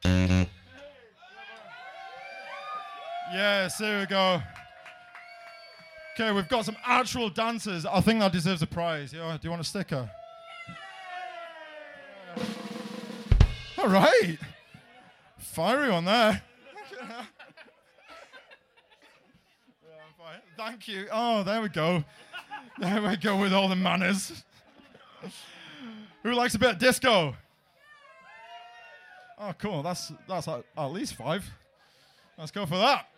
Yes, there we go. Okay, we've got some actual dancers. I think that deserves a prize. Do you want a sticker? All right. Fiery one there. Thank you. Oh, there we go. There we go with all the manners. Who likes a bit of disco? Oh, cool. That's at least 5. Let's go for that.